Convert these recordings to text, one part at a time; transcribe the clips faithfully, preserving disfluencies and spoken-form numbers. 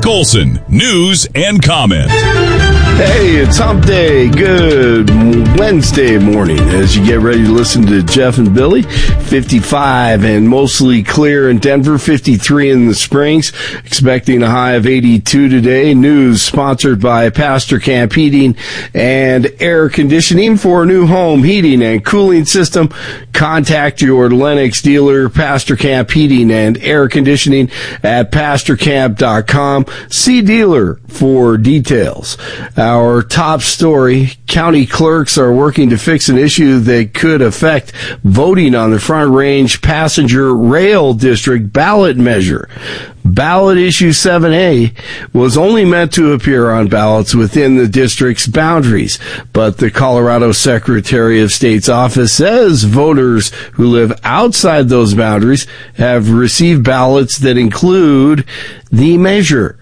Mike Olson, news and comment. Hey, it's Hump Day. Good Wednesday morning as you get ready to listen to Jeff and Billy. fifty-five and mostly clear in Denver, fifty-three in the Springs. Expecting a high of eighty-two today. News sponsored by Pastor Camp Heating and Air Conditioning. For a new home heating and cooling system, contact your Lennox dealer, Pastor Camp Heating and Air Conditioning at pastor camp dot com. See dealer for details. Our top story, county clerks are working to fix an issue that could affect voting on the Front Range Passenger Rail District ballot measure. Ballot issue seven A was only meant to appear on ballots within the district's boundaries, but the Colorado Secretary of State's office says voters who live outside those boundaries have received ballots that include the measure.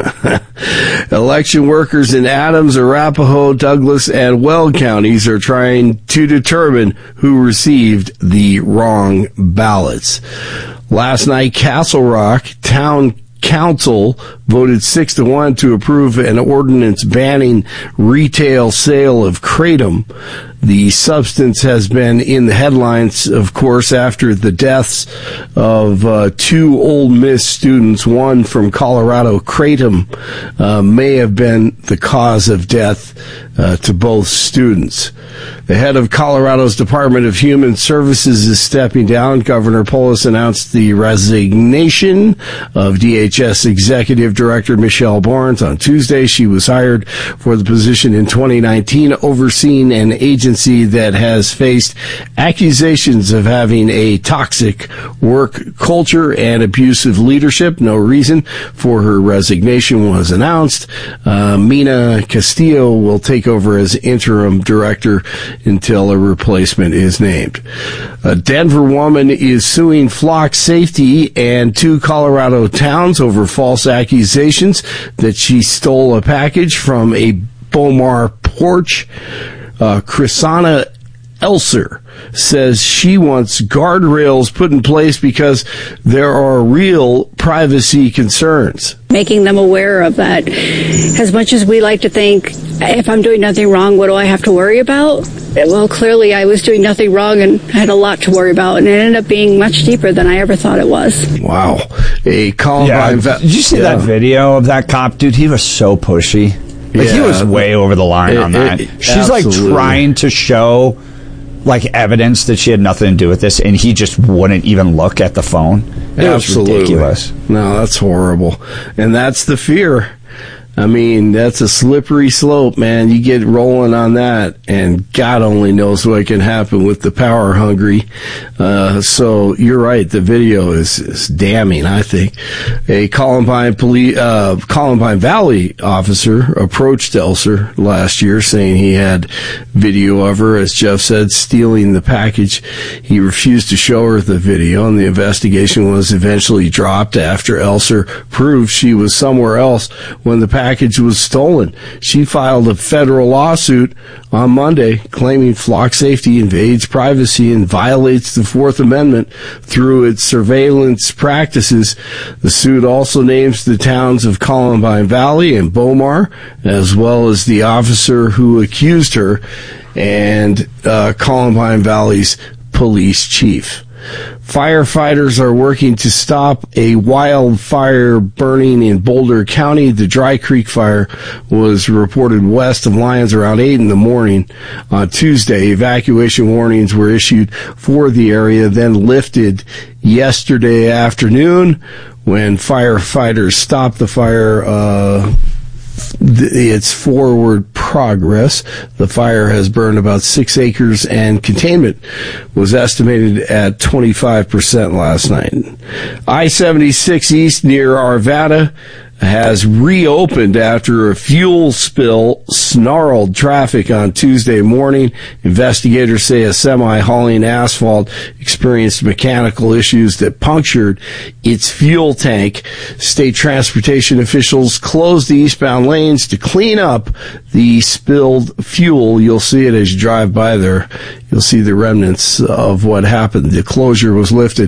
Election workers in Adams, Arapahoe, Douglas, and Weld counties are trying to determine who received the wrong ballots. Last night, Castle Rock Town Council voted six to one to approve an ordinance banning retail sale of kratom. The substance has been in the headlines, of course, after the deaths of uh, two Ole Miss students. One from Colorado. Kratom uh, may have been the cause of death uh, to both students. The head of Colorado's Department of Human Services is stepping down. Governor Polis announced the resignation of D H S Executive Director Michelle Barnes on Tuesday. She was hired for the position in twenty nineteen, overseeing an agency that has faced accusations of having a toxic work culture and abusive leadership. No reason for her resignation was announced. Uh, Mina Castillo will take over as interim director until a replacement is named. A Denver woman is suing Flock Safety and two Colorado towns over false accusations that she stole a package from a Bomar porch. Uh, Chrisana Elser says she wants guardrails put in place because there are real privacy concerns. Making them aware of that. As much as we like to think, if I'm doing nothing wrong, what do I have to worry about? Well, clearly I was doing nothing wrong and had a lot to worry about, and it ended up being much deeper than I ever thought it was. Wow. A Columbine... Yeah. Va- Did you see yeah. that video of that cop? Dude, he was so pushy. Like, yeah. he was way over the line it, on that. It, She's absolutely. like trying to show like evidence that she had nothing to do with this, and he just wouldn't even look at the phone. It Absolutely. was ridiculous. No, that's horrible. And that's the fear. I mean, that's a slippery slope, man. You get rolling on that, and God only knows what can happen with the power hungry. Uh, so you're right. The video is, is damning, I think. A Columbine police, uh, Columbine Valley officer approached Elser last year saying he had video of her, as Jeff said, stealing the package. He refused to show her the video, and the investigation was eventually dropped after Elser proved she was somewhere else when the package package was stolen. She filed a federal lawsuit on Monday claiming Flock Safety invades privacy and violates the Fourth Amendment through its surveillance practices. The suit also names the towns of Columbine Valley and Bomar, as well as the officer who accused her, and uh, Columbine Valley's police chief. Firefighters are working to stop a wildfire burning in Boulder County. The Dry Creek fire was reported west of Lyons around eight in the morning on Tuesday. Evacuation warnings were issued for the area, then lifted yesterday afternoon when firefighters stopped the fire. Uh, It's forward progress. The fire has burned about six acres, and containment was estimated at twenty-five percent last night. I seventy-six East near Arvada has reopened after a fuel spill snarled traffic on Tuesday morning. Investigators say a semi hauling asphalt experienced mechanical issues that punctured its fuel tank. State transportation officials closed the eastbound lanes to clean up the spilled fuel. You'll see it as you drive by there. You'll see the remnants of what happened. The closure was lifted